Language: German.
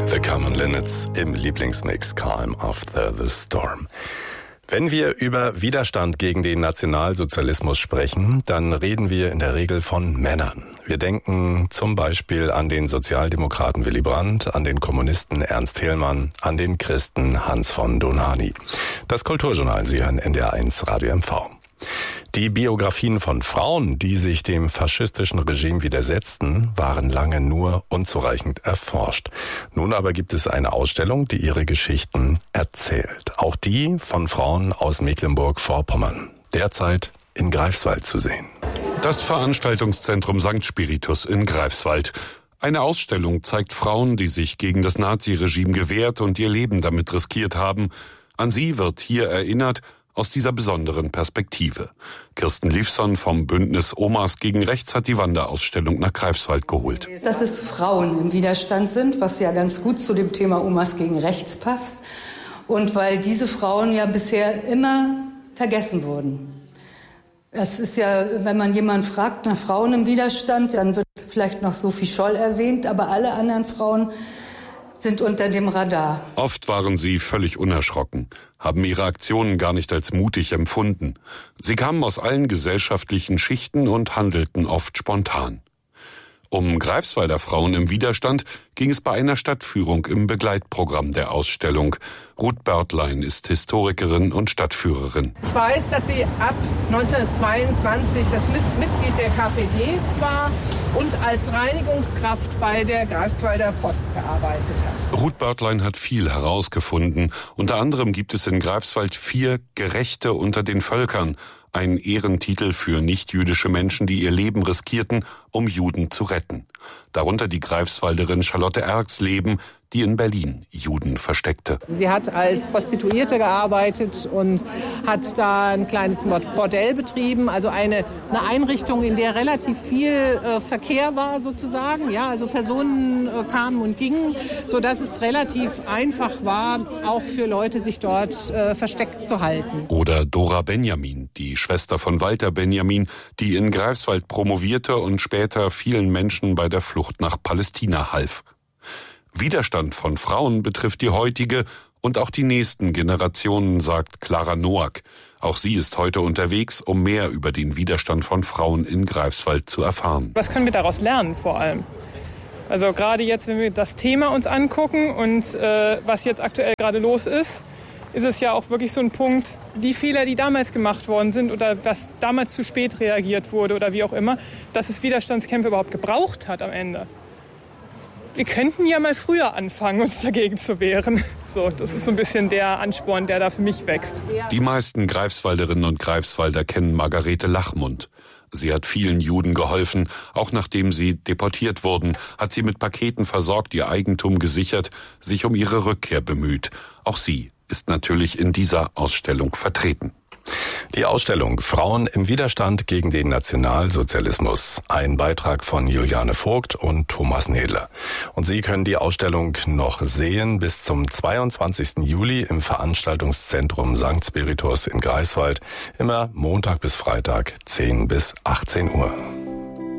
The Common Linnets im Lieblingsmix Calm After the Storm. Wenn wir über Widerstand gegen den Nationalsozialismus sprechen, dann reden wir in der Regel von Männern. Wir denken zum Beispiel an den Sozialdemokraten Willy Brandt, an den Kommunisten Ernst Thälmann, an den Christen Hans von Dohnanyi. Das Kulturjournal, Sie hören NDR1 Radio MV. Die Biografien von Frauen, die sich dem faschistischen Regime widersetzten, waren lange nur unzureichend erforscht. Nun aber gibt es eine Ausstellung, die ihre Geschichten erzählt. Auch die von Frauen aus Mecklenburg-Vorpommern. Derzeit in Greifswald zu sehen. Das Veranstaltungszentrum St. Spiritus in Greifswald. Eine Ausstellung zeigt Frauen, die sich gegen das Naziregime gewehrt und ihr Leben damit riskiert haben. An sie wird hier erinnert, aus dieser besonderen Perspektive. Kirsten Liefson vom Bündnis Omas gegen Rechts hat die Wanderausstellung nach Greifswald geholt. Dass es Frauen im Widerstand sind, was ja ganz gut zu dem Thema Omas gegen Rechts passt. Und weil diese Frauen ja bisher immer vergessen wurden. Es ist ja, wenn man jemanden fragt nach Frauen im Widerstand, dann wird vielleicht noch Sophie Scholl erwähnt, aber alle anderen Frauen sind unter dem Radar. Oft waren sie völlig unerschrocken, haben ihre Aktionen gar nicht als mutig empfunden. Sie kamen aus allen gesellschaftlichen Schichten und handelten oft spontan. Um Greifswalder Frauen im Widerstand ging es bei einer Stadtführung im Begleitprogramm der Ausstellung. Ruth Börtlein ist Historikerin und Stadtführerin. Ich weiß, dass sie ab 1922 das Mitglied der KPD war und als Reinigungskraft bei der Greifswalder Post gearbeitet hat. Ruth Börtlein hat viel herausgefunden. Unter anderem gibt es in Greifswald 4 Gerechte unter den Völkern. Ein Ehrentitel für nichtjüdische Menschen, die ihr Leben riskierten, um Juden zu retten. Darunter die Greifswalderin Charlotte Erxleben, die in Berlin Juden versteckte. Sie hat als Prostituierte gearbeitet und hat da ein kleines Bordell betrieben, also eine Einrichtung, in der relativ viel Verkehr war sozusagen. Ja, also Personen kamen und gingen, sodass es relativ einfach war, auch für Leute sich dort versteckt zu halten. Oder Dora Benjamin, die Schwester von Walter Benjamin, die in Greifswald promovierte und später vielen Menschen bei der Flucht nach Palästina half. Widerstand von Frauen betrifft die heutige und auch die nächsten Generationen, sagt Clara Noack. Auch sie ist heute unterwegs, um mehr über den Widerstand von Frauen in Greifswald zu erfahren. Was können wir daraus lernen vor allem? Also gerade jetzt, wenn wir das Thema uns angucken und was jetzt aktuell gerade los ist es ja auch wirklich so ein Punkt, die Fehler, die damals gemacht worden sind oder was damals zu spät reagiert wurde oder wie auch immer, dass es Widerstandskämpfe überhaupt gebraucht hat am Ende. Wir könnten ja mal früher anfangen, uns dagegen zu wehren. So, das ist so ein bisschen der Ansporn, der da für mich wächst. Die meisten Greifswalderinnen und Greifswalder kennen Margarete Lachmund. Sie hat vielen Juden geholfen, auch nachdem sie deportiert wurden, hat sie mit Paketen versorgt, ihr Eigentum gesichert, sich um ihre Rückkehr bemüht. Auch sie ist natürlich in dieser Ausstellung vertreten. Die Ausstellung Frauen im Widerstand gegen den Nationalsozialismus. Ein Beitrag von Juliane Vogt und Thomas Nedler. Und Sie können die Ausstellung noch sehen bis zum 22. Juli im Veranstaltungszentrum St. Spiritus in Greifswald. Immer Montag bis Freitag, 10 bis 18 Uhr.